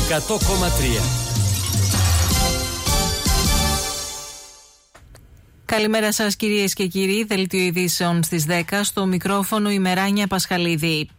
100,3. Καλημέρα σας κυρίες και κύριοι, δελτίο ειδήσεων στις 10, στο μικρόφωνο η Μεράνια Πασχαλίδη.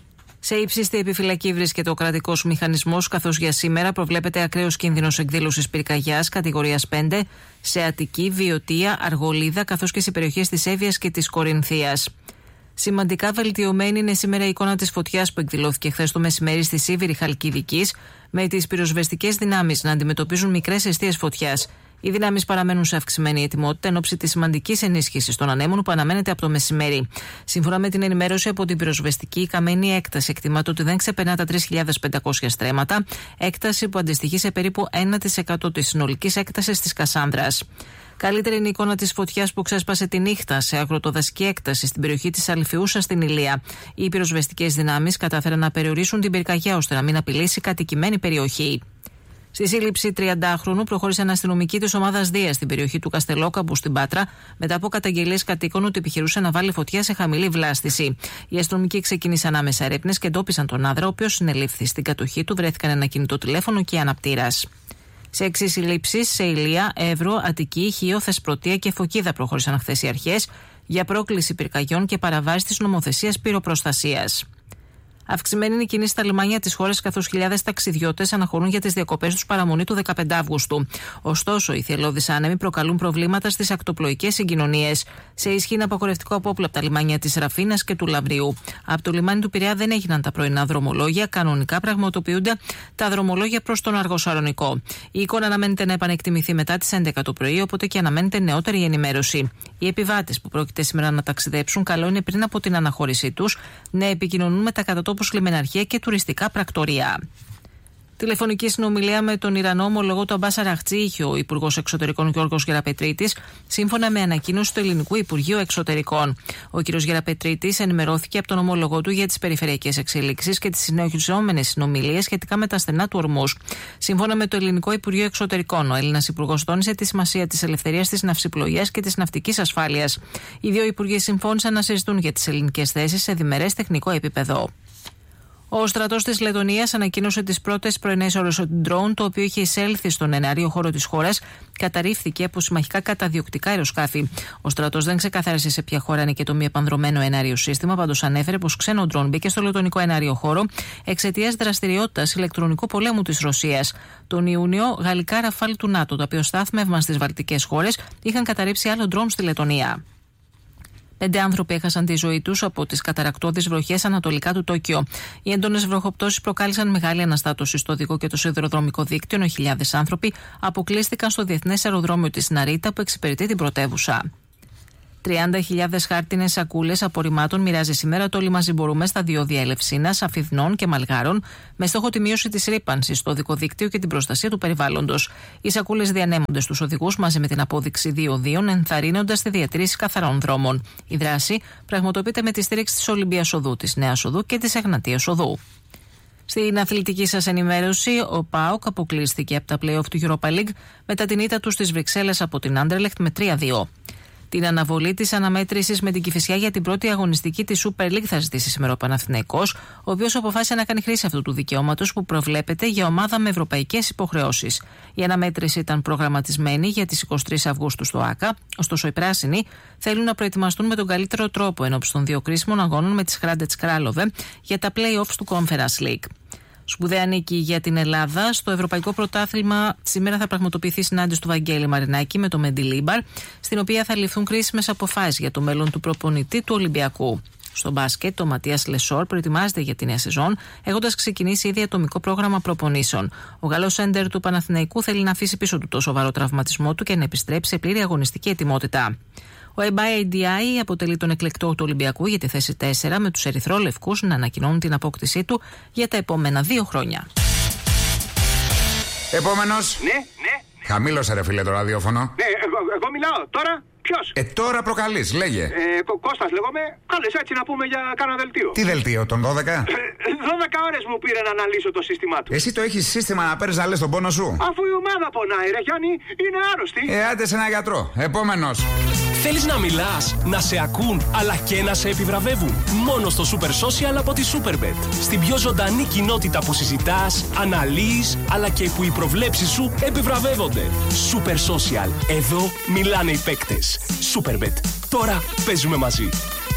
Σε ύψιστη επιφυλακή βρίσκεται ο κρατικός μηχανισμός, καθώς για σήμερα προβλέπεται ακραίος κίνδυνος εκδήλωσης πυρκαγιάς κατηγορίας 5 σε Αττική, Βιωτία, Αργολίδα, καθώς και σε περιοχές της Εύβοιας και της Κορινθίας. Σημαντικά βελτιωμένη είναι σήμερα η εικόνα της φωτιάς που εκδηλώθηκε χθες το μεσημέρι στη Σίβηρη Χαλκιδικής, με τις πυροσβεστικές δυνάμεις να αντιμετωπίζουν μικρές εστίες φωτιάς. Οι δυνάμεις παραμένουν σε αυξημένη ετοιμότητα εν ώψη της σημαντικής ενίσχυσης των ανέμων που αναμένεται από το μεσημέρι. Σύμφωνα με την ενημέρωση από την πυροσβεστική, η καμένη έκταση εκτιμάται ότι δεν ξεπερνά τα 3.500 στρέμματα, έκταση που αντιστοιχεί σε περίπου 1% της συνολικής έκτασης της Κασάνδρας. Καλύτερη είναι η εικόνα της φωτιάς που ξέσπασε τη νύχτα σε αγροτοδασική έκταση στην περιοχή της Αλφιούσας στην Ηλία. Οι πυροσβεστικές δυνάμεις κατάφεραν να περιορίσουν την πυρκαγιά ώστε να μην απειλήσει κατοικημένη περιοχή. Στη σύλληψη 30χρονου προχώρησε ένα αστυνομική της ομάδας Δία στην περιοχή του Καστελόκαμπου στην Πάτρα, μετά από καταγγελίες κατοίκων ότι επιχειρούσε να βάλει φωτιά σε χαμηλή βλάστηση. Οι αστυνομικοί ξεκίνησαν άμεσα έρευνες και εντόπισαν τον άνδρα, ο οποίος συνελήφθη. Στην κατοχή του βρέθηκαν ένα κινητό τηλέφωνο και αναπτήρας. Σε 6 συλλήψεις σε Ηλία, Εύρο, Αττική, Χίο, Θεσπρωτεία και Φωκίδα προχώρησαν χθες οι αρχές για πρόκληση πυρκαγιών και παραβάσεις της νομοθεσίας πυροπροστασίας. Αυξημένη είναι η κίνηση στα λιμάνια της χώρας, καθώς χιλιάδες ταξιδιώτες αναχωρούν για τις διακοπές τους παραμονή του 15 Αυγούστου. Ωστόσο, οι θελώδεις άνεμοι προκαλούν προβλήματα στις ακτοπλοϊκές συγκοινωνίες. Σε ισχύ είναι απαγορευτικό απόπλα από τα λιμάνια της Ραφίνας και του Λαμπρίου. Από το λιμάνι του Πειραιά δεν έγιναν τα πρωινά δρομολόγια. Κανονικά πραγματοποιούνται τα δρομολόγια προς τον Αργοσαρονικό. Η εικόνα αναμένεται να επανεκτιμηθεί μετά τις 11 το πρωί, οπότε και αναμένεται νεότερη ενημέρωση. Οι επιβάτες που πρόκειται σήμερα να ταξιδέψουν, καλό είναι πριν από την αναχώρησή τους να επικοινωνούν με τα κατατόπους λιμεναρχεία και τουριστικά πρακτορία. Τηλεφωνική συνομιλία με τον Ιρανό ομολογό του Αμπάς Αραχτζή είχε ο Υπουργός Εξωτερικών Γιώργος Γεραπετρίτης, σύμφωνα με ανακοίνωση του Ελληνικού Υπουργείου Εξωτερικών. Ο κ. Γεραπετρίτης ενημερώθηκε από τον ομολογό του για τις περιφερειακές εξελίξεις και τις συνεχιζόμενες συνομιλίες σχετικά με τα στενά του Ορμούζ. Σύμφωνα με το Ελληνικό Υπουργείο Εξωτερικών, ο Έλληνας Υπουργός τόνισε τη σημασία της ελευθερίας της ναυσιπλοείας και της ναυτικής ασφάλειας. Οι δύο υπουργοί συμφώνησαν να συζητούν για τις ελληνικές θέσεις σε διμερές τεχνικό επίπεδο. Ο στρατός της Λετωνίας ανακοίνωσε τις πρώτες πρωινές ώρες ότι ντρόουν, το οποίο είχε εισέλθει στον εναέριο χώρο της χώρας, καταρρίφθηκε από συμμαχικά καταδιοκτικά αεροσκάφη. Ο στρατός δεν ξεκαθάρισε σε ποια χώρα ανήκε το μη επανδρωμένο εναέριο σύστημα, πάντως ανέφερε πως ξένο ντρόουν μπήκε στο λετωνικό εναέριο χώρο εξαιτίας δραστηριότητας ηλεκτρονικού πολέμου της Ρωσίας. Τον Ιούνιο, γαλλικά ραφάλ του ΝΑΤΟ, τα οποία στάθμευαν στις βαλτικές χώρες, είχαν καταρρύψει άλλο ντρόουν στη Λετωνία. 5 άνθρωποι έχασαν τη ζωή τους από τις καταρρακτώδεις βροχές ανατολικά του Τόκιο. Οι έντονες βροχοπτώσεις προκάλεσαν μεγάλη αναστάτωση στο οδικό και το σιδηροδρομικό δίκτυο, ενώ χιλιάδες άνθρωποι αποκλείστηκαν στο διεθνές αεροδρόμιο της Ναρίτα που εξυπηρετεί την πρωτεύουσα. 30.000 χάρτινες σακούλες απορριμμάτων μοιράζει σήμερα το Όλοι Μαζί Μπορούμε στα διόδια Ελευσίνας, Αφιδνών και Μαλγάρων, με στόχο τη μείωση της ρύπανσης στο οδικό δίκτυο και την προστασία του περιβάλλοντος. Οι σακούλες διανέμονται στους οδηγούς μαζί με την απόδειξη 2 οδείων, ενθαρρύνοντας τη διατήρηση καθαρών δρόμων. Η δράση πραγματοποιείται με τη στήριξη της Ολυμπίας Οδού, της Νέας Οδού και της Εγνατίας Οδού. Στην αθλητική σας ενημέρωση, ο ΠΑΟΚ αποκλείστηκε από τα play-off του Europa League μετά την ήττα του στις Βρυξέλλες από την Άντερλεχτ με 3-2. Την αναβολή της αναμέτρησης με την Κηφισιά για την πρώτη αγωνιστική της Super League θα ζητήσει σήμερα ο Παναθηναϊκός, ο οποίος αποφάσισε να κάνει χρήση αυτού του δικαιώματος που προβλέπεται για ομάδα με ευρωπαϊκές υποχρεώσεις. Η αναμέτρηση ήταν προγραμματισμένη για τις 23 Αυγούστου στο ΆΚΑ, ωστόσο οι πράσινοι θέλουν να προετοιμαστούν με τον καλύτερο τρόπο ενώπιση των δύο κρίσιμων αγώνων με τις Χράντετς Κράλοβε για τα play-offs του Conference League. Σπουδαία νίκη για την Ελλάδα. Στο Ευρωπαϊκό Πρωτάθλημα σήμερα θα πραγματοποιηθεί συνάντηση του Βαγγέλη Μαρινάκη με το Μεντιλίμπαρ, στην οποία θα ληφθούν κρίσιμες αποφάσεις για το μέλλον του προπονητή του Ολυμπιακού. Στο μπάσκετ, ο Ματίας Λεσόρ προετοιμάζεται για τη νέα σεζόν, έχοντας ξεκινήσει ήδη ατομικό πρόγραμμα προπονήσεων. Ο Γάλλος σέντερ του Παναθηναϊκού θέλει να αφήσει πίσω του το σοβαρό τραυματισμό του και να επιστρέψει σε πλήρη αγωνιστική ετοιμότητα. Ο EBA αποτελεί τον εκλεκτό του Ολυμπιακού για τη θέση 4, με τους ερυθρόλευκους να ανακοινώνουν την απόκτησή του για τα επόμενα 2 χρόνια. Επόμενος. Ναι. Χαμήλωσε ρε φίλε το ραδιόφωνο. Ναι, εγώ μιλάω. Τώρα ποιος? Τώρα προκαλείς, λέγε. Κώστας λέγομαι. Κάλες έτσι να πούμε για κάνα δελτίο. Τι δελτίο, τον 12? 12 ώρες μου πήρε να αναλύσω το σύστημά του. Εσύ το έχεις σύστημα να παίρνεις να λες τον πόνο σου? Αφού η ομάδα πονάει ρε Γιάννη, είναι άρρωστη. Άντε σε ένα γιατρό. Επόμενος. Θέλεις να μιλάς, να σε ακούν, αλλά και να σε επιβραβεύουν? Μόνο στο Super Social από τη Superbet. Στην πιο ζωντανή κοινότητα που συζητάς, αναλύεις, αλλά και που οι προβλέψεις σου επιβραβεύονται. Super Social. Εδώ μιλάνε οι παίκτες. Superbet. Τώρα παίζουμε μαζί.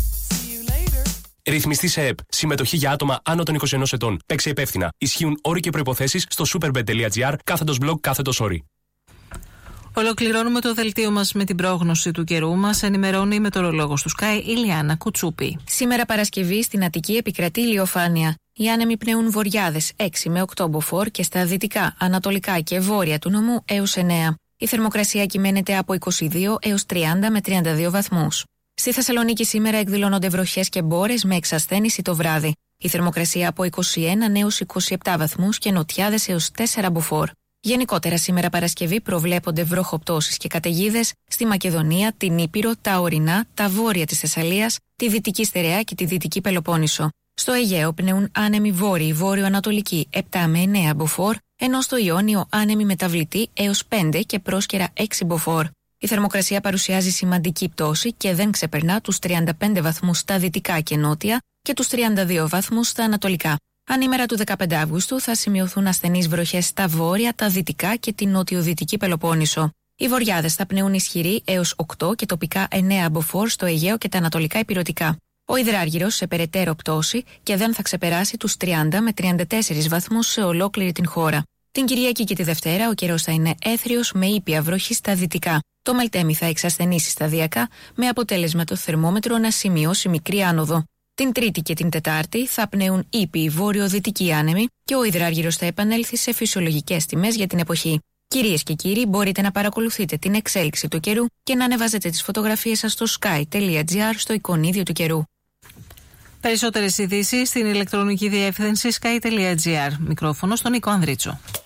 Ρυθμιστή σε ΕΠ. Συμμετοχή για άτομα άνω των 21 ετών. Παίξε υπεύθυνα. Ισχύουν όροι και προϋποθέσεις στο superbet.gr/blog/όροι. Ολοκληρώνουμε το δελτίο μας με την πρόγνωση του καιρού. Μας ενημερώνει η μετεωρολόγος του Sky, Ηλιάνα Κουτσούπη. Σήμερα Παρασκευή στην Αττική επικρατεί ηλιοφάνεια. Οι άνεμοι πνέουν βορειάδες 6 με 8 μποφόρ και στα δυτικά, ανατολικά και βόρεια του νομού έως 9. Η θερμοκρασία κυμαίνεται από 22 έως 30 με 32 βαθμούς. Στη Θεσσαλονίκη σήμερα εκδηλώνονται βροχές και μπόρες με εξασθένηση το βράδυ. Η θερμοκρασία από 21 έως 27 βαθμούς και νοτιάδες έως 4 μποφόρ. Γενικότερα σήμερα Παρασκευή προβλέπονται βροχοπτώσεις και καταιγίδες στη Μακεδονία, την Ήπειρο, τα ορεινά, τα βόρεια της Θεσσαλίας, τη Δυτική Στερεά και τη Δυτική Πελοπόννησο. Στο Αιγαίο πνέουν άνεμοι βόρειοι, βόρειο-ανατολικοί 7 με 9 μποφόρ, ενώ στο Ιόνιο άνεμοι μεταβλητοί έως 5 και πρόσκαιρα 6 μποφόρ. Η θερμοκρασία παρουσιάζει σημαντική πτώση και δεν ξεπερνά τους 35 βαθμούς στα δυτικά και νότια και τους 32 βαθμούς στα ανατολικά. Ανήμερα του 15 Αυγούστου θα σημειωθούν ασθενείς βροχές στα βόρεια, τα δυτικά και την νότιο-δυτική Πελοπόννησο. Οι βορειάδες θα πνέουν ισχυροί έως 8 και τοπικά 9 μποφόρ στο Αιγαίο και τα ανατολικά ηπειρωτικά. Ο υδράργυρος σε περαιτέρω πτώση και δεν θα ξεπεράσει τους 30 με 34 βαθμούς σε ολόκληρη την χώρα. Την Κυριακή και τη Δευτέρα ο καιρός θα είναι έθριος με ήπια βροχή στα δυτικά. Το Μελτέμι θα εξασθενήσει σταδιακά με αποτέλεσμα το θερμόμετρο να σημειώσει μικρή άνοδο. Την Τρίτη και την Τετάρτη θα πνέουν ήπιοι βόρειο-δυτικοί άνεμοι και ο υδράργυρος θα επανέλθει σε φυσιολογικές τιμές για την εποχή. Κυρίες και κύριοι, μπορείτε να παρακολουθείτε την εξέλιξη του καιρού και να ανεβάζετε τις φωτογραφίες σας στο sky.gr στο εικονίδιο του καιρού. Περισσότερες ειδήσεις στην ηλεκτρονική διεύθυνση sky.gr. Μικρόφωνο στον Νίκο Ανδρίτσο.